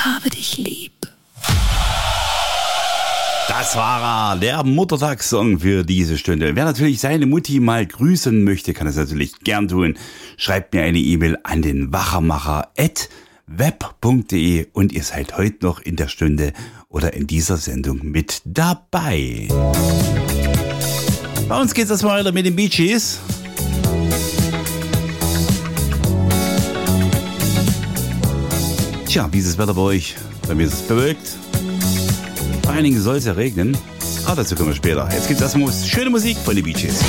habe dich lieb. Das war er, der Muttertagssong für diese Stunde. Wer natürlich seine Mutti mal grüßen möchte, kann das natürlich gern tun. Schreibt mir eine E-Mail an den wachermacher@web.de und ihr seid heute noch in der Stunde oder in dieser Sendung mit dabei. Bei uns geht's erstmal weiter mit den Bee Gees. Tja, wie ist das Wetter bei euch? Bei mir ist es bewölkt. Bei einigen soll es ja regnen. Aber dazu kommen wir später. Jetzt gibt's erstmal schöne Musik von den Bee Gees.